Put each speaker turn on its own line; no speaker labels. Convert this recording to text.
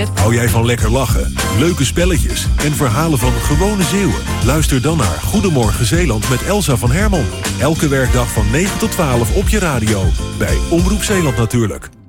gefeliciteerd.
Hou jij van lekker lachen, leuke spelletjes en verhalen van gewone Zeeuwen? Luister dan naar Goedemorgen Zeeland met Elsa van Herman. Elke werkdag van 9 tot 12 op je radio. Bij Omroep Zeeland natuurlijk.